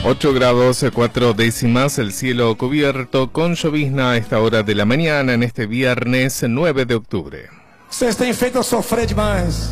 8 grados 4 décimas, el cielo cubierto con llovizna a esta hora de la mañana en este viernes 9 de octubre. Vocês têm feito eu sofrer demais.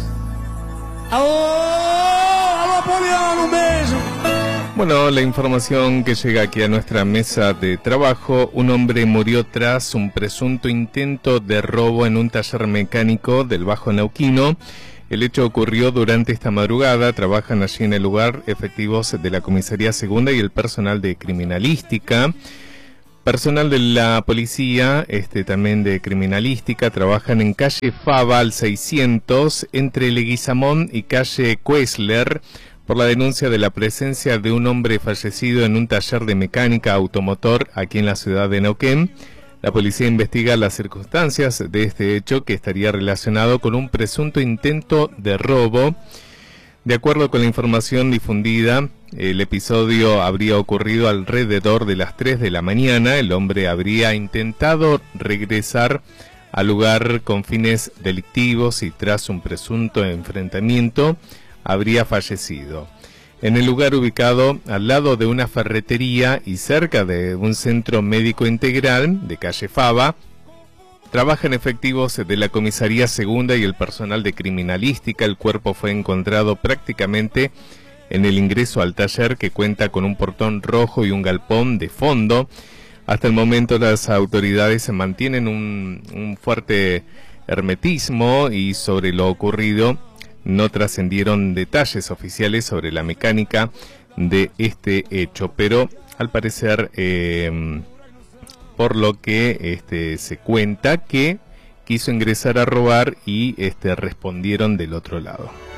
Alô, Poliano, un beso. Bueno, la información que llega aquí a nuestra mesa de trabajo: un hombre murió tras un presunto intento de robo en un taller mecánico del Bajo Neuquino. El hecho ocurrió durante esta madrugada. Trabajan allí en el lugar efectivos de la Comisaría Segunda y el personal de criminalística. Personal de la policía, también de criminalística, trabajan en calle Fava al 600, entre Leguizamón y calle Quesler, por la denuncia de la presencia de un hombre fallecido en un taller de mecánica automotor aquí en la ciudad de Neuquén. La policía investiga las circunstancias de este hecho, que estaría relacionado con un presunto intento de robo. De acuerdo con la información difundida, el episodio habría ocurrido alrededor de las 3 de la mañana. El hombre habría intentado regresar al lugar con fines delictivos y tras un presunto enfrentamiento habría fallecido. En el lugar ubicado al lado de una ferretería y cerca de un centro médico integral de calle Fava, trabajan efectivos de la Comisaría Segunda y el personal de criminalística. El cuerpo fue encontrado prácticamente en el ingreso al taller, que cuenta con un portón rojo y un galpón de fondo. Hasta el momento las autoridades mantienen un fuerte hermetismo y sobre lo ocurrido no trascendieron detalles oficiales sobre la mecánica de este hecho, pero al parecer, por lo que se cuenta, que quiso ingresar a robar y respondieron del otro lado.